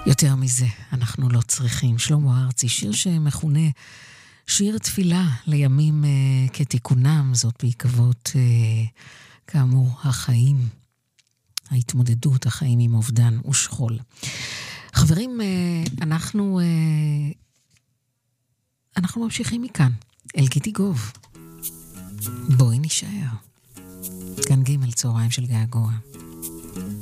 יותר מזה אנחנו לא צריכים. שלמה ארצי, שיר שמכונה שיר תפילה לימים כתיקונם, זאת בעקבות כאמור החיים, ההתמודדות, החיים עם אובדן ושכול. חברים, אנחנו ממשיכים מכאן, אל גידי גוב. בואי נשאר. כאן ג' צהריים של געגוע.